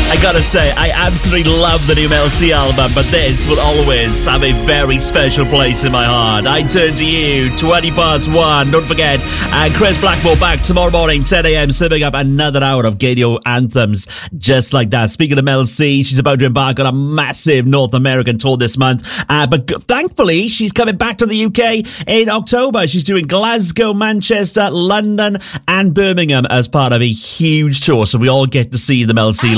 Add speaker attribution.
Speaker 1: I gotta say, I absolutely love the new Mel C album, but this will always have a very special place in my heart. I turn to you, 20 past 1. Don't forget, Chris Blackmore back tomorrow morning, 10 a.m, sipping up another hour of Gadio anthems just like that. Speaking of Mel C, she's about to embark on a massive North American tour this month, but thankfully, she's coming back to the UK in October. She's doing Glasgow, Manchester, London, and Birmingham as part of a huge tour, so we all get to see the Mel C